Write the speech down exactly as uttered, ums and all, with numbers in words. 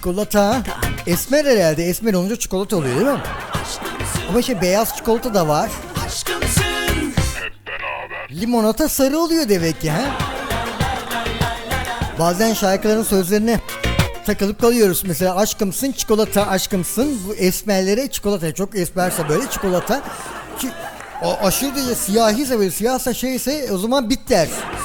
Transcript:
çikolata. Esmer herhalde. Esmer olunca çikolata oluyor değil mi? Ama şey beyaz çikolata da var. Limonata sarı oluyor demek ki ha? Bazen şarkıların sözlerine takılıp kalıyoruz. Mesela aşkımsın çikolata, aşkımsın. Bu esmerlere çikolata. Çok esmerse böyle çikolata. Ki, o aşırı derece siyahiyse böyle siyahsa şeyse o zaman bitter.